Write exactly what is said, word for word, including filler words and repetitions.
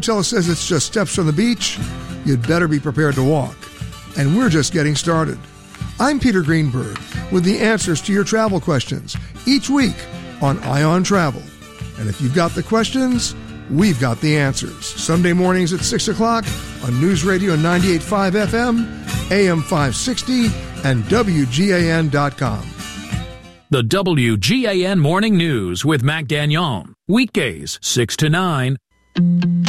Coachella says it's just steps from the beach, you'd better be prepared to walk. And we're just getting started. I'm Peter Greenberg with the answers to your travel questions each week on Ion Travel. And if you've got the questions, we've got the answers. Sunday mornings at six o'clock on News Radio ninety-eight point five F M, A M five sixty, and W G A N dot com. The W G A N Morning News with Mac Gagnon. Weekdays, six to nine.